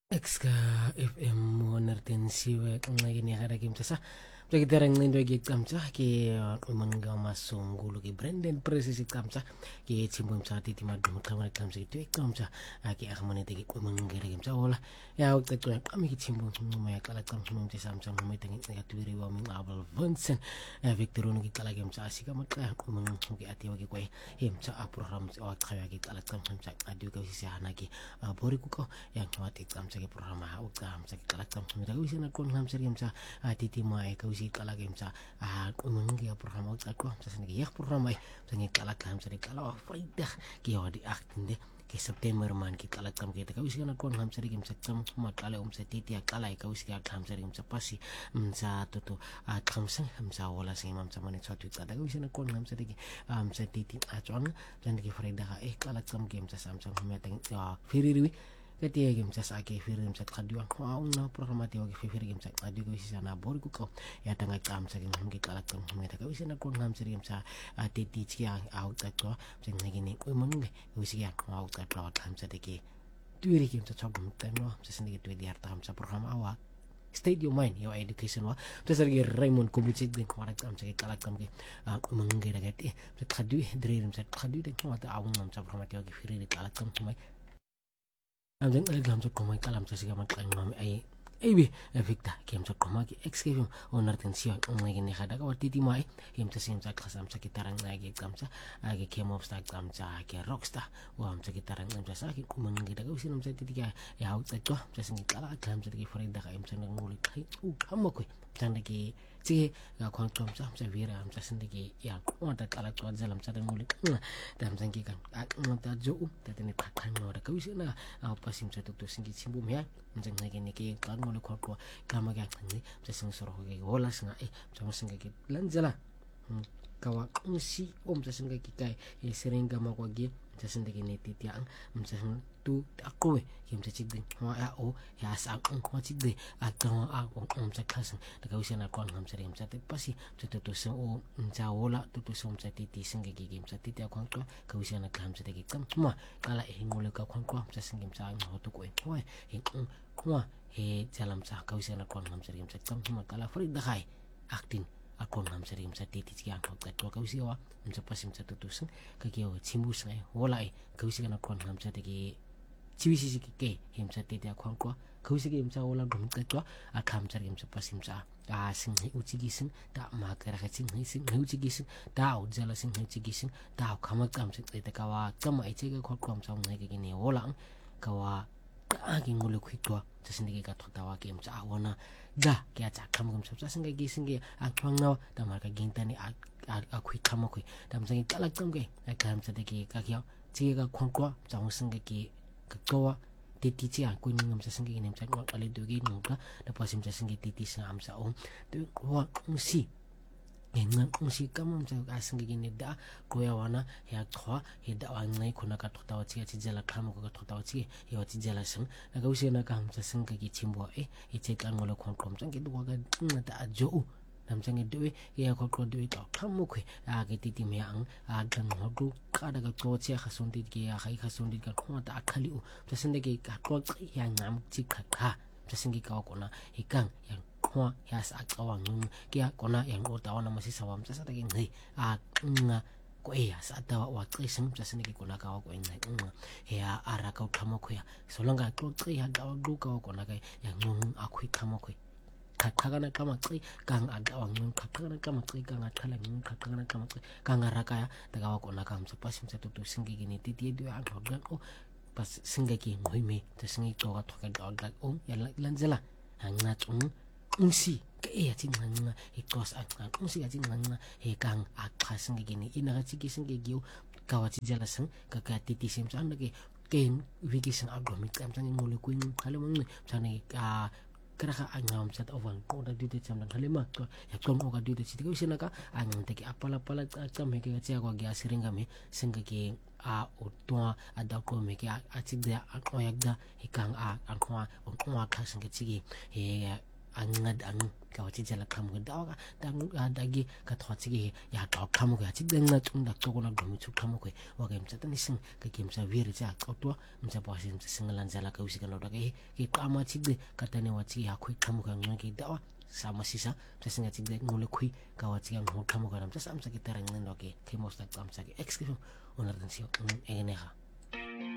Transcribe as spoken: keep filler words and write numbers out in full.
Exka F M monertensiwe ngakini hara kimtasa Pagkitara ng lindo ki kamsa ki umangga masunggulo ki Brendan Presi si kamsa ki simbum sa titi madum kamar kamsa itu kamsa ki akamane tegi umangga kamsa ola ya waktu itu kami ki simbum maya kala kamsa mum ti samsam mum tengi ya tuiri wa min abal Vincent Victor unu ki kala kamsa asika maka umang ki ati wa ki koi himsa a program o kaya ki kala kamsa adu ka si hana ki boriku ko yang wati kamsa ki program ha kamsa ki kala kamsa mi tagu sina kon kamsa kamsa titi mai ka si kala game sa ah umangi ya programa sa ko sa sini ya programa sa ngi kala kam sa kala faida ki wadi aktinde ke September man ki kala kam kita ka wisi na kon ham sa game sa kam ma kala um sa titi ya kala ka wisi ya kam sa game sa pasi sa toto at kam sa ham sa wala sa imam sa manit sa tuta da wisi na kon ham sa digi am sa titi a chon sa ngi faida ka eh kala kam game sa samsung humeteng ya fiririwi Kati game sa sake firim sa kadua wa una programati wa fifir game sa adi ko sisa na bor ko ya tanga kam sa game ngi kala kam ngeta ka wisi na ko ngam sa game sa titi chia out ta ko sa ngi ni ko mang wisi ya ko out ta ko kam sa deki tuiri game sa chogum tano sa sini tu di harta kam sa program awa State your mind your education wa to sergi Raymond Kubuchik den ko kam sa kala kam ke mangi da gati sa khadu dream sa khadu de ko ta awun ngam sa programati wa fifir kala kam mai Amjeng alam sa komay kalam sa sigaman kalang mami ay ay bi Victor kem sa komagi excavation onar tension ang naging nekada ka watiti mai kem sa sim sa kasam sa kitarang nagi kam sa agi kem of sa kam sa ke rockstar wam sa kitarang nam sa ki kuman gida ka usinam sa titika ya out sa to sa singi kala kam sa ki freda ka im sa nang ngulit kai u hammo ko sa nagi sige ga kwang tom sa sa vira am sa sindigi ya ko ta kala to zalam sa ngulit dam sangi kan ak ta jo ta tini pakang no da ka usina apa sim sa to singi simbum ya njang nagi ni ki kan mo ko ko kama ga ni sa sing soro ge wala singa eh sa singa ki lanjala kawa si om sa singa ki kai e sering ga ma ko gi sa sindigi ni titiang sa tu ako eh kim sa chigding wa ya o ya sa ang ko chigde atang a ko om sa kasan da ka usina ko ngam sa rim sa te pasi sa to to so o sa wala to to so sa titi singa gi gim sa titi ko ko ka usina kam sa te gi kam ma kala e ngole ka ko ko sa singim sa ang ho to ko e ko e ko he jalam sa ka usina ko ngam sa rim sa kam ma kala fri da kai acting ako ngam sa rim sa titi siya ko ka to ka usiwa sa pasim sa to to sing ka gi o chimbus ngai wala e ka usina ko ngam sa te gi chiwisi ke him sa titi ko ko ka usigi him sa wala gum ka to a kam sa rim sa pasim sa a sing hi uchi gi sing ta ma ka ra sing hi sing hi uchi gi sing ta o jala sing hi uchi gi sing ta kama kam sa te ka wa kama ai che ga ko ko sa ngai gi ni wala ka wa ka gi ngule khu to sa sindigi ka thota wa ke sa wana da ke a kam kam sa sing gi sing gi a kwang na ta ma ka ging ta ni a a khu kama khu dam sing kala kam ge a kam sa de ki ka kya chi ga kwang ko sa sing gi ka ko titi chia ko ngam sa singi nem sa ko ale do gi no ka da pasim sa singi titi sa am sa om to ko si ngam si kam sa ka singi ni da ko ya wana ya thwa he da wa ngai khona ka thota wa chi chi jala kham ko ka thota wa chi ya chi jala sang na ka usi na ka am sa singi gi chimbo e e che ka ngolo khon khom sang gi do ga da jo nam sang do ya ko ko do ka kham mo khwe a ge titi me ang a gan ho do ka da ga ko che kha sun ti gi ya khai kha sun ti ka khon ta khali u sa singi gi ka ko ya ngam chi kha kha sa singi ka ko na he kang yang kwa ya sa kawang kia kona yang utawa na masih sawam sa sa taging hey a nga ko ya sa tawa wa trisem sa sinigi kona ka ko ngai nga ya ara ka kamo ko ya so langa ko tri ha da du ka ko na kai yang ngung akhui kamo ko ka ka na kama tri kang ada wang ngung ka ka na kama tri kang athala ngung ka ka na kama tri kang ara ka ya da ka ko na kam sa pasim sa tu tu singi gini ti ti do ang hodan o pas singi ki moi me ta singi ko ka thoka da da om ya lanjala hanga chung ungsi ke ya chin nga e kos a kan ungsi ya chin nga e kang a khasang gi ni ina ga chi gi sing gi giu ka wa chi jala sang ka ka ti ti sim sang ge ken wi gi sang agro mi kam sang ngole kuin khale mang sang ni ka kara ka angam sat ovan ko da dite cham nang halima ko ya kom ko ga dite chi ko sina ka ang te ki apala pala ka me ke cha ko ga siringa me sing gi a utwa ada ko me ke a chi da a ko yak da e kang a an ko a ko a khasang gi chi gi e angad ang kawachi jala kamu ke dawa dang adagi ka thwatsi ke ya dog kamu ke chi dengna chunda chokola domi chu kamu ke wa ke msa tani sing ke kim sa wir ja qotwa msa pa sim singalan jala ka usika no ke ke kama chi de katane wa chi ya khu kamu ka ngi dawa sama sisa sa singa chi de ngule khu kawachi ang kamu ka nam sa samsa ke terang ndo ke ke mosta kamsa ke excuse onar dan sio egeneha